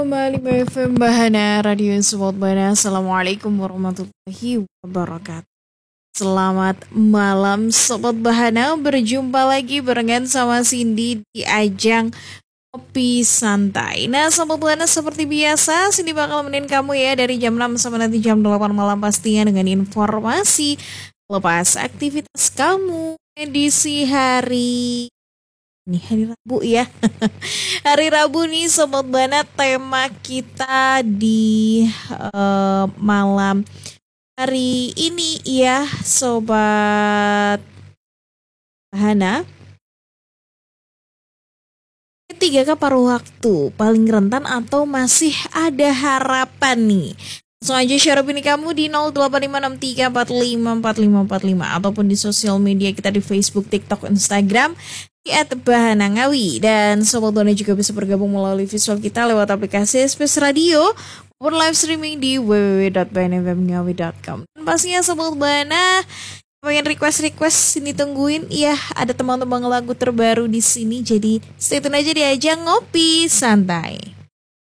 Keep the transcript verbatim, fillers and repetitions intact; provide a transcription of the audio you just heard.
Kembali B F M Bahana Radio Support Bahana. Assalamualaikum warahmatullahi wabarakatuh. Selamat malam Sobat Bahana. Berjumpa lagi barengan sama Cindy di ajang Kopi Santai. Nah Sobat Bahana, seperti biasa Cindy bakal menemenin kamu ya dari jam enam sampai nanti jam delapan malam, pastinya dengan informasi lepas aktivitas kamu. Edisi hari ini hari Rabu ya. Hari Rabu nih Sobat Bana, tema kita di uh, malam hari ini ya Sobat Bahana. Ketigakah paruh waktu paling rentan atau masih ada harapan nih? Langsung aja share opini kamu di nol delapan lima enam tiga empat lima empat lima empat lima ataupun di sosial media kita di Facebook, TikTok, Instagram di at bahana ngawi. Dan Sobat Bahana juga bisa bergabung melalui visual kita lewat aplikasi Space Radio maupun live streaming di w w w dot bahana f m ngawi dot com. Dan pastinya Sobat Bahana pengen request-request sini tungguin ya, ada teman-teman lagu terbaru di sini, jadi stay tune aja di ajang Ngopi Santai.